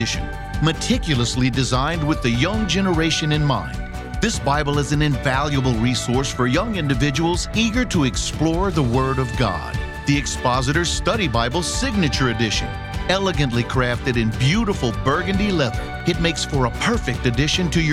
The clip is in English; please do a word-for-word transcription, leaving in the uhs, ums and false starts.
edition, meticulously designed with the young generation in mind. This Bible is an invaluable resource for young individuals eager to explore the Word of God. The Expositor's Study Bible Signature Edition, elegantly crafted in beautiful burgundy leather, it makes for a perfect addition to your